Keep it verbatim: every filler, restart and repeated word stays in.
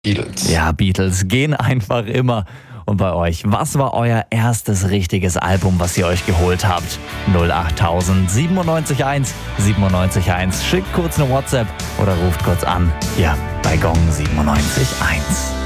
Beatles. Ja, Beatles gehen einfach immer. Und bei euch, was war euer erstes richtiges Album, was ihr euch geholt habt? null acht tausend siebenundneunzig eins siebenundneunzig eins. Schickt kurz eine WhatsApp oder ruft kurz an. Hier bei Gong siebenundneunzig eins.